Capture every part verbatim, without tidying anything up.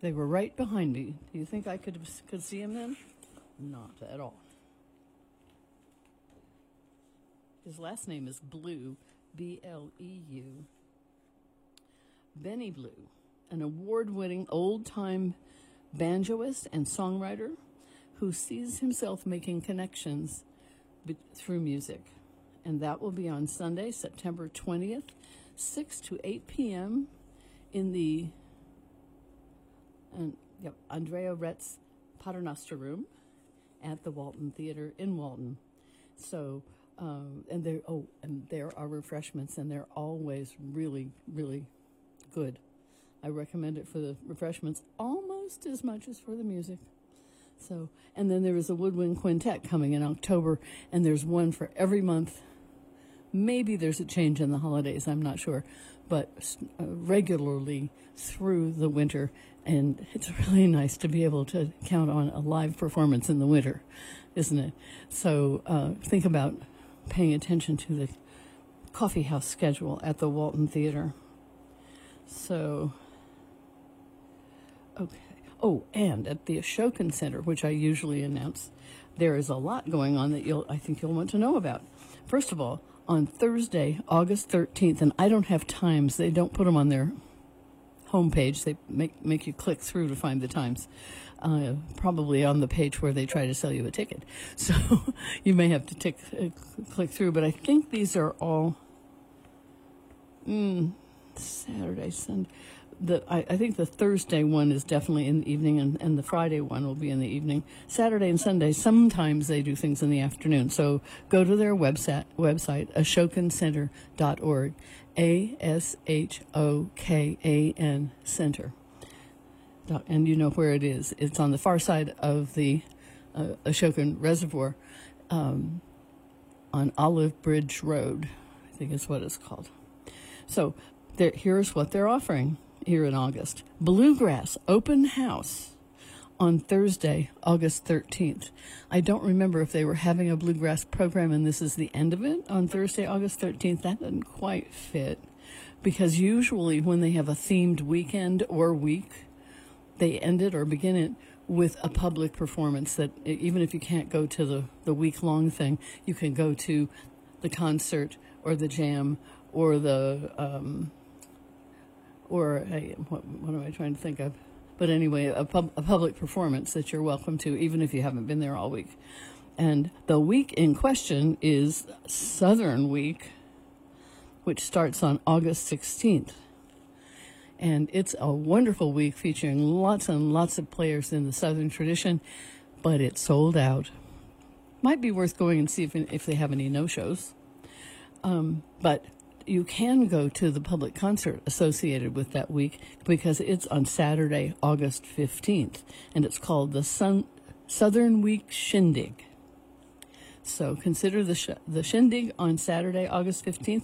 They were right behind me. Do you think I could could see him then? Not at all. His last name is Blue, B L E U. Benny Blue, an award-winning old-time banjoist and songwriter who sees himself making connections be- through music. And that will be on Sunday, September twentieth, six to eight p.m. in the and, yep, Andrea Retz Paternoster Room at the Walton Theater in Walton. So, um, and there, oh, and there are refreshments, and they're always really, really good. I recommend it for the refreshments almost as much as for the music. So, and then there is a woodwind quintet coming in October, and there's one for every month. Maybe there's a change in the holidays, I'm not sure, but uh, regularly through the winter. And it's really nice to be able to count on a live performance in the winter, isn't it? So uh, think about paying attention to the coffee house schedule at the Walton Theater. So, okay. Oh, and at the Ashokan Center, which I usually announce, there is a lot going on that you'll I think you'll want to know about. First of all, on Thursday, August thirteenth, and I don't have times. They don't put them on their homepage. They make make you click through to find the times, uh, probably on the page where they try to sell you a ticket. So you may have to tick, uh, click through, but I think these are all mm, Saturday, Sunday. The, I, I think the Thursday one is definitely in the evening, and, and the Friday one will be in the evening. Saturday and Sunday, sometimes they do things in the afternoon. So go to their website, website ashokan center dot org, A S H O K A N Center. And you know where it is. It's on the far side of the uh, Ashokan Reservoir um, on Olive Bridge Road, I think is what it's called. So there, here's what they're offering here in August. Bluegrass Open House on Thursday, August thirteenth. I don't remember if they were having a bluegrass program and this is the end of it on Thursday, August thirteenth. That doesn't quite fit, because usually when they have a themed weekend or week, they end it or begin it with a public performance that even if you can't go to the, the week-long thing, you can go to the concert or the jam or the... Um, or a, what, what am I trying to think of? But anyway, a, pub, a public performance that you're welcome to, even if you haven't been there all week. And the week in question is Southern Week, which starts on August sixteenth. And it's a wonderful week featuring lots and lots of players in the Southern tradition, but it's sold out. Might be worth going and see if, if they have any no-shows. Um, but... You can go to the public concert associated with that week because it's on Saturday, August fifteenth, and it's called the Sun- Southern Week Shindig. So consider the sh- the Shindig on Saturday, August fifteenth.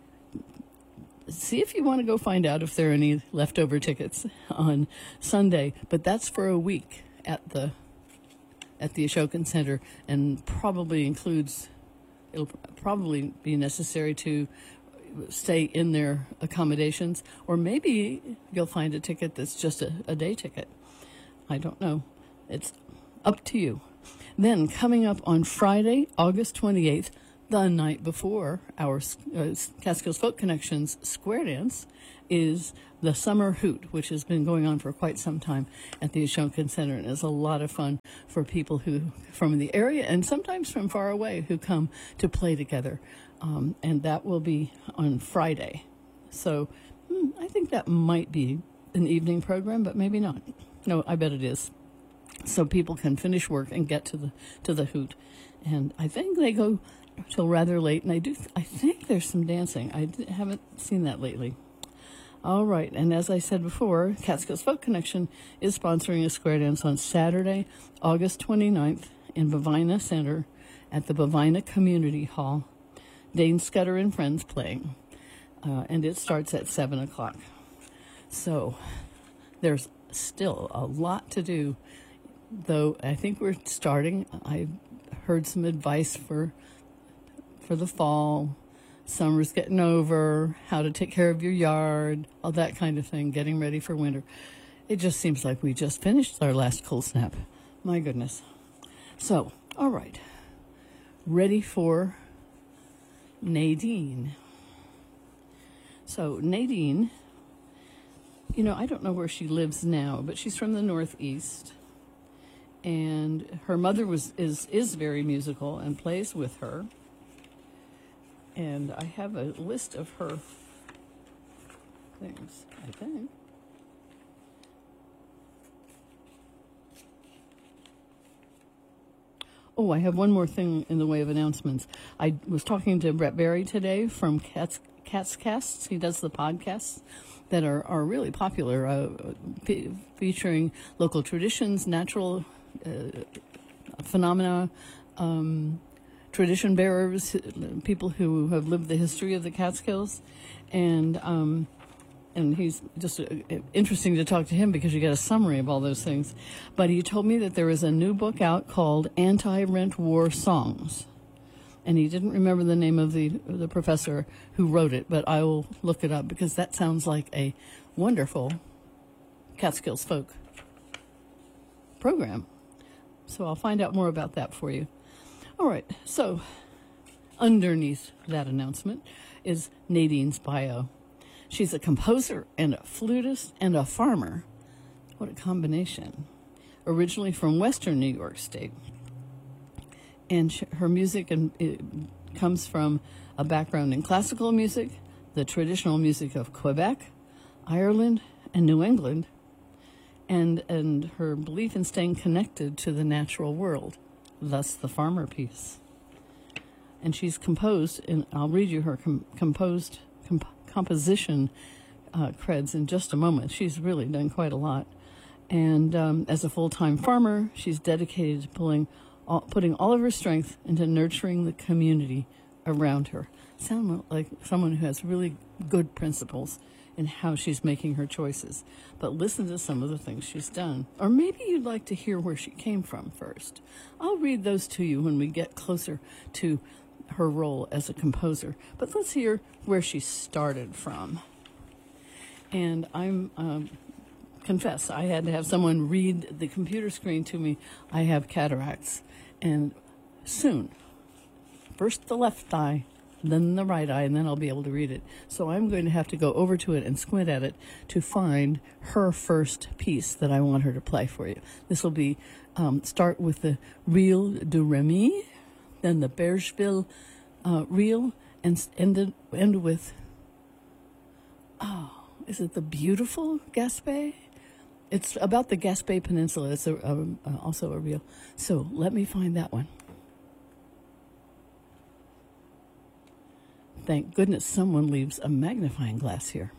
See if you want to go find out if there are any leftover tickets on Sunday, but that's for a week at the at the Ashokan Center, and probably includes, it'll probably be necessary to stay in their accommodations, or maybe you'll find a ticket that's just a, a day ticket. I don't know. It's up to you. Then coming up on Friday, August twenty-eighth, the night before our uh, Catskills Folk Connections Square Dance, is the Summer Hoot, which has been going on for quite some time at the Ashokan Center, and is a lot of fun for people who from the area and sometimes from far away who come to play together. Um, and that will be on Friday. So hmm, I think that might be an evening program, but maybe not. No, I bet it is. So people can finish work and get to the to the hoot. And I think they go till rather late. And I do. I think there's some dancing. I d- haven't seen that lately. All right. And as I said before, Catskills Folk Connection is sponsoring a square dance on Saturday, August twenty-ninth in Bovina Center at the Bovina Community Hall. Dane Scudder and Friends playing, uh, and it starts at seven o'clock. So there's still a lot to do, though I think we're starting. I heard some advice for for the fall. Summer's getting over, how to take care of your yard, all that kind of thing, getting ready for winter. It just seems like we just finished our last cold snap. My goodness. So, all right. Ready for Nadine. So, Nadine, you know, I don't know where she lives now, but she's from the Northeast. And her mother was is is very musical and plays with her. And I have a list of her things, I think. Oh, I have one more thing in the way of announcements. I was talking to Brett Berry today from Cats, Cats Casts. He does the podcasts that are, are really popular, uh, fe- featuring local traditions, natural uh, phenomena, um, tradition bearers, people who have lived the history of the Catskills. And um, and he's just uh, interesting to talk to him because you get a summary of all those things. But he told me that there is a new book out called Anti-Rent War Songs. And he didn't remember the name of the the professor who wrote it, but I will look it up because that sounds like a wonderful Catskills folk program. So I'll find out more about that for you. All right, so underneath that announcement is Nadine's bio. She's a composer and a flutist and a farmer. What a combination. Originally from Western New York State. And she, her music and it comes from a background in classical music, the traditional music of Quebec, Ireland, and New England, and, and her belief in staying connected to the natural world, thus the farmer piece. And she's composed, and I'll read you her com- composed comp- composition uh, creds in just a moment. She's really done quite a lot. And um, as a full-time farmer, she's dedicated to pulling, all, putting all of her strength into nurturing the community around her. Sound like someone who has really good principles in how she's making her choices. But listen to some of the things she's done. Or maybe you'd like to hear where she came from first. I'll read those to you when we get closer to her role as a composer. But let's hear where she started from. And I'm um, confess, I had to have someone read the computer screen to me. I have cataracts. And soon, first the left eye, then the right eye, and then I'll be able to read it. So I'm going to have to go over to it and squint at it to find her first piece that I want her to play for you. This will be, um, start with the Reel de Remy, then the Bergeville uh, Reel, and end, end with, oh, is it the beautiful Gaspé? It's about the Gaspé Peninsula. It's a, a, uh, also a reel. So let me find that one. Thank goodness someone leaves a magnifying glass here.